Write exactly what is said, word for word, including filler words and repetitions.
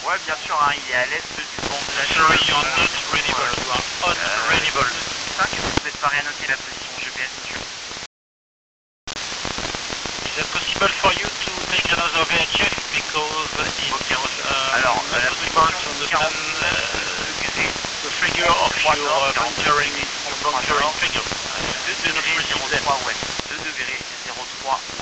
Ouais, bien sûr, hein, il est à l'est du banc de la Sorry, you're not readable. You are unreadable. cinq, vous êtes pas rien noté la position G P S, monsieur. Is it possible for you to take another V H F because it Okay. was uh, Alors, not la possible to position understand uh, degrés, the figure of your uh, bunkering, bunkering figure. deux Do not degrés receive zéro them. trois ouest, deux degrés zéro trois